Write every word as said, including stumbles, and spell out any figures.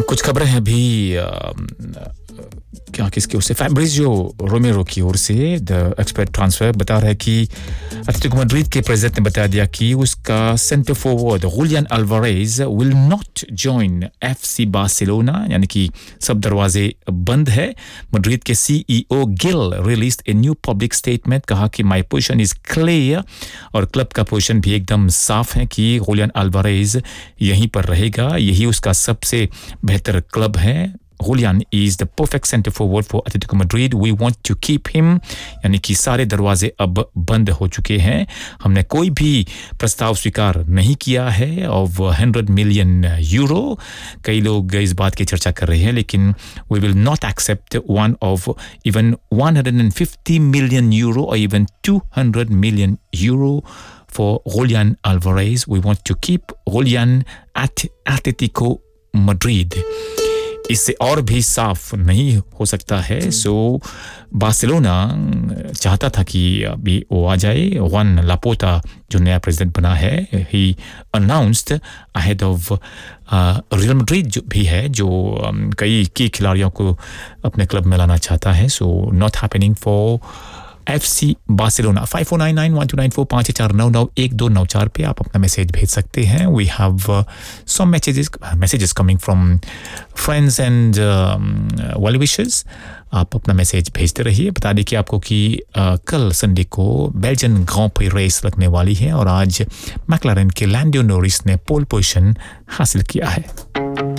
हाँ, कुछ खबरें हैं अभी अ, क्या किसकी ओर से फैब्रिजियो रोमेरो की ओर से द एक्सपर्ट ट्रांसफर बता रहा है कि एटलेटिको मैड्रिड के प्रेसिडेंट ने बता दिया कि उसका centre forward Julian Alvarez will not join FC Barcelona, यानी कि सब दरवाजे बंद है। मैड्रिड के CEO Gill released a new public statement, कहा कि माय पोजीशन इज क्लियर, और क्लब का पोजीशन भी एकदम साफ है कि जुलियन अल्वारेज यहीं पर रहेगा, यही उसका सबसे बेहतर क्लब है। Julian is the perfect center forward for Atletico Madrid. We want to keep him. यानी कि सारे दरवाजे अब बंद हो चुके हैं। हमने कोई भी प्रस्ताव स्वीकार नहीं किया है of one hundred million euro. कई लोग इस बात की चर्चा कर रहे हैं, लेकिन we will not accept one of even one hundred fifty million euro or even two hundred million euro for Julian Alvarez. We want to keep Julian at Atletico Madrid. इससे और भी साफ नहीं हो सकता है। सो बार्सिलोना चाहता था कि अभी वो आ जाए। जुआन लापोर्टा जो नया प्रेसिडेंट बना है, ही announced ahead of real Madrid जो भी है, जो um, कई की खिलाड़ियों को अपने क्लब में लाना चाहता है। So not happening for FC Barcelona. five four nine nine one two nine four पाँच चार नौ नौ एक दो नौ चार पे आप अपना मैसेज भेज सकते हैं। We have some messages messages coming from friends and well wishes. आप अपना मैसेज भेजते रहिए। बता दें कि आपको कि uh, कल संडे को बेल्जियन ग्रां प्री रेस लगने वाली है और आज मैक्लारेन के लैंडो नॉरिस ने पोल पोजीशन हासिल किया है।